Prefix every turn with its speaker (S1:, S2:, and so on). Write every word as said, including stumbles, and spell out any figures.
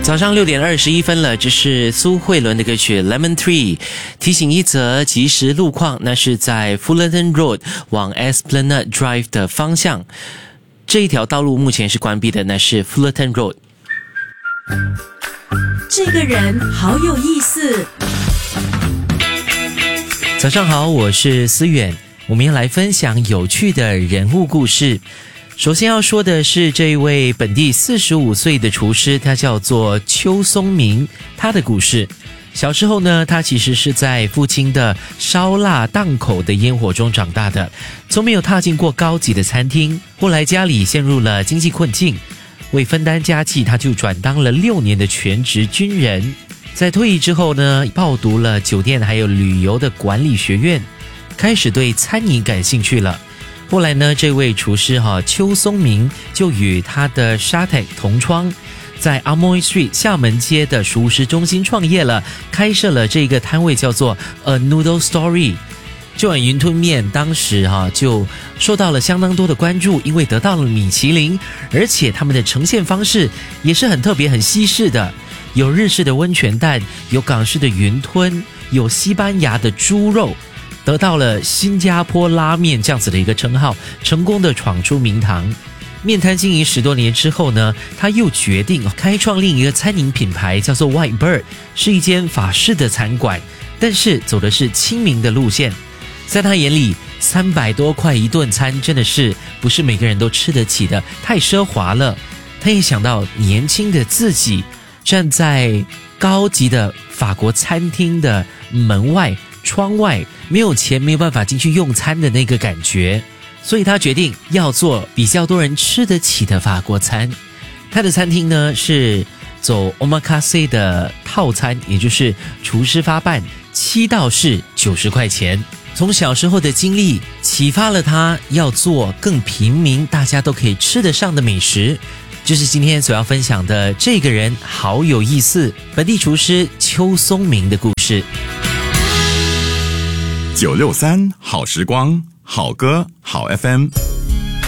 S1: 早上六点二十一分了，这是苏慧伦的歌曲 Lemon Tree。 提醒一则即时路况，那是在 Fullerton Road 往 Esplanade Drive 的方向，这一条道路目前是关闭的，那是 Fullerton Road。
S2: 这个人好有意思。
S1: 早上好，我是思远，我们要来分享有趣的人物故事。首先要说的是这一位本地四十五岁的厨师，他叫做邱松明。他的故事，小时候呢，他其实是在父亲的烧腊档口的烟火中长大的，从没有踏进过高级的餐厅。后来家里陷入了经济困境，为分担家计，他就转当了六年的全职军人。在退役之后呢，报读了酒店还有旅游的管理学院，开始对餐饮感兴趣了。后来呢，这位厨师哈邱松明就与他的沙泰同窗，在 Amoy Street 厦门街的熟食中心创业了，开设了这个摊位叫做 A Noodle Story。 这碗云吞面当时哈就受到了相当多的关注，因为得到了米其林，而且他们的呈现方式也是很特别很西式的，有日式的温泉蛋，有港式的云吞，有西班牙的猪肉，得到了新加坡拉面这样子的一个称号，成功的闯出名堂。面摊经营十多年之后呢，他又决定开创另一个餐饮品牌，叫做 White Bird， 是一间法式的餐馆，但是走的是亲民的路线。在他眼里，三百多块一顿餐真的是不是每个人都吃得起的，太奢华了。他也想到年轻的自己站在高级的法国餐厅的门外窗外，没有钱没有办法进去用餐的那个感觉，所以他决定要做比较多人吃得起的法国餐。他的餐厅呢是走 omakase 的套餐，也就是厨师发办，七道是九十块钱。从小时候的经历启发了他要做更平民大家都可以吃得上的美食，就是今天所要分享的这个人好有意思，本地厨师邱松明的故事。
S3: 九六三好时光，好歌好 F M。